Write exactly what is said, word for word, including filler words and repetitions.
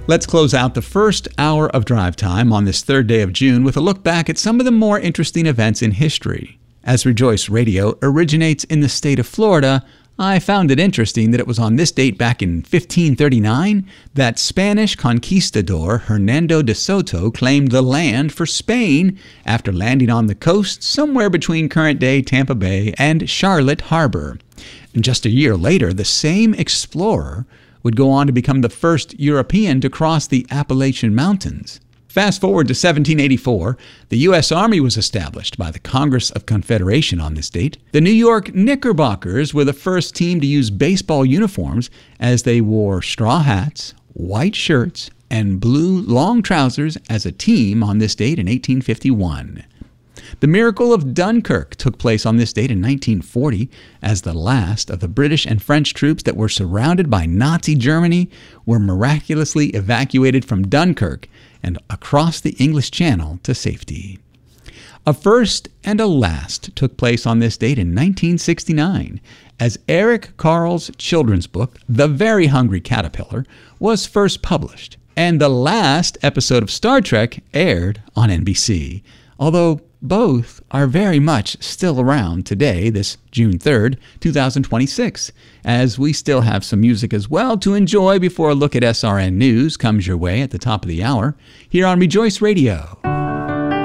Let's close out the first hour of drive time on this third day of June with a look back at some of the more interesting events in history. As Rejoice Radio originates in the state of Florida, I found it interesting that it was on this date back in fifteen thirty-nine that Spanish conquistador Hernando de Soto claimed the land for Spain after landing on the coast somewhere between current-day Tampa Bay and Charlotte Harbor. And just a year later, the same explorer would go on to become the first European to cross the Appalachian Mountains. Fast forward to seventeen eighty-four, the U S Army was established by the Congress of Confederation on this date. The New York Knickerbockers were the first team to use baseball uniforms as they wore straw hats, white shirts, and blue long trousers as a team on this date in eighteen fifty-one. The miracle of Dunkirk took place on this date in nineteen forty as the last of the British and French troops that were surrounded by Nazi Germany were miraculously evacuated from Dunkirk and across the English Channel to safety. A first and a last took place on this date in nineteen sixty-nine as Eric Carle's children's book, The Very Hungry Caterpillar, was first published, and the last episode of Star Trek aired on N B C, although both are very much still around today, this June third, two thousand twenty-six, as we still have some music as well to enjoy before a look at S R N News comes your way at the top of the hour here on Rejoice Radio.